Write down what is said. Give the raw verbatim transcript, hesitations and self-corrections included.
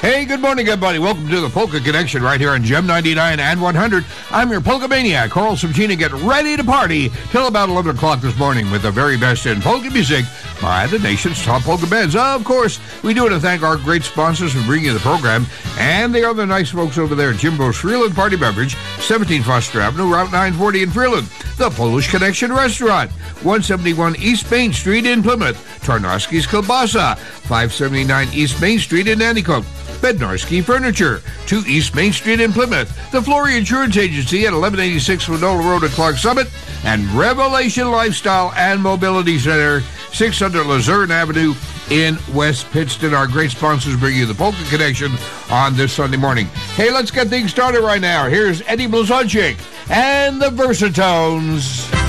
Hey, good morning, everybody. Welcome to the Polka Connection right here on Gem ninety-nine and one hundred. I'm your Polka Maniac, Coral Subchina. Get ready to party till about eleven o'clock this morning with the very best in polka music by the nation's top polka bands. Of course, we do want to thank our great sponsors for bringing you the program, and they are the nice folks over there at Jimbo's Freeland Party Beverage, seventeen Foster Avenue, Route nine forty in Freeland. The Polish Connection Restaurant, one seventy-one East Main Street in Plymouth. Tarnowski's Kielbasa, five seventy-nine East Main Street in Nanticoke. Bednarski Furniture, two East Main Street in Plymouth. The Flory Insurance Agency at eleven eighty-six Winona Road at Clark Summit. And Revelation Lifestyle and Mobility Center, six hundred Luzerne Avenue in West Pittston. Our great sponsors bring you the Polka Connection on this Sunday morning. Hey, let's get things started right now. Here's Eddie Blazonczyk and the Versatones.